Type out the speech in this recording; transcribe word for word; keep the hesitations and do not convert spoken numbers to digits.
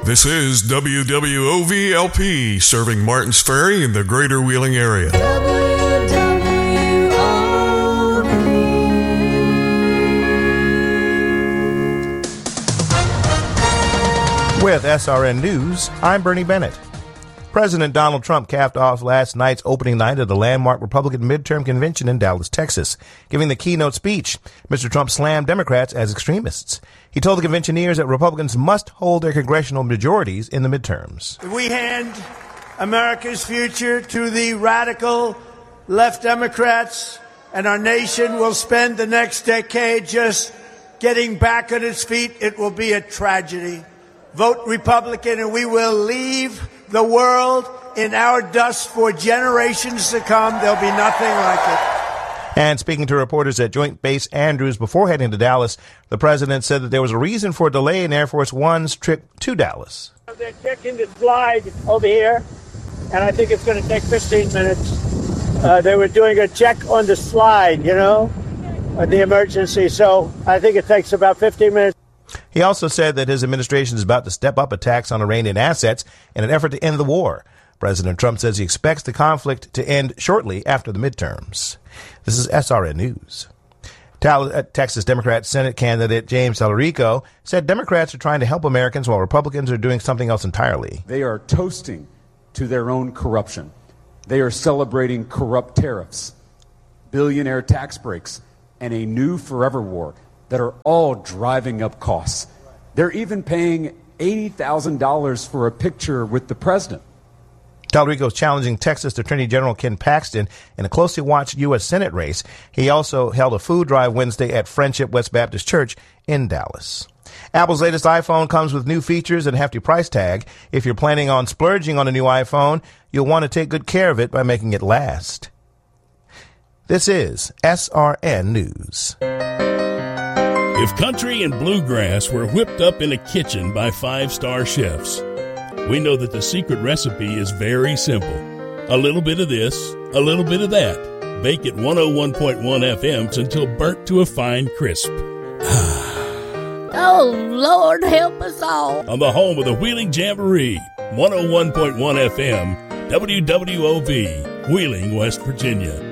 This is W W O V L P, serving Martins Ferry in the greater Wheeling area. W W O V. With S R N News, I'm Bernie Bennett. President Donald Trump capped off last night's opening night of the landmark Republican midterm convention in Dallas, Texas. Giving the keynote speech, Mister Trump slammed Democrats as extremists. He told the conventioneers that Republicans must hold their congressional majorities in the midterms. We hand America's future to the radical left Democrats, and our nation will spend the next decade just getting back on its feet. It will be a tragedy. Vote Republican, and we will leave the world in our dust for generations to come. There'll be nothing like it. And speaking to reporters at Joint Base Andrews before heading to Dallas, the president said that there was a reason for a delay in Air Force One's trip to Dallas. They're checking the slide over here, and I think it's going to take fifteen minutes. Uh, they were doing a check on the slide, you know, uh, the emergency. So I think it takes about fifteen minutes. He also said that his administration is about to step up attacks on Iranian assets in an effort to end the war. President Trump says he expects the conflict to end shortly after the midterms. This is S R N News. Texas Democrat Senate candidate James Tallarico said Democrats are trying to help Americans while Republicans are doing something else entirely. They are toasting to their own corruption. They are celebrating corrupt tariffs, billionaire tax breaks, and a new forever war that are all driving up costs. They're even paying eighty thousand dollars for a picture with the president. Tallarico is challenging Texas Attorney General Ken Paxton in a closely watched U S Senate race. He also held a food drive Wednesday at Friendship West Baptist Church in Dallas. Apple's latest iPhone comes with new features and a hefty price tag. If you're planning on splurging on a new iPhone, you'll want to take good care of it by making it last. This is S R N News. If country and bluegrass were whipped up in a kitchen by five-star chefs, we know that the secret recipe is very simple. A little bit of this, a little bit of that. Bake at one oh one point one F M's until burnt to a fine crisp. Oh, Lord, help us all. On the home of the Wheeling Jamboree, one oh one point one F M, W W O V, Wheeling, West Virginia.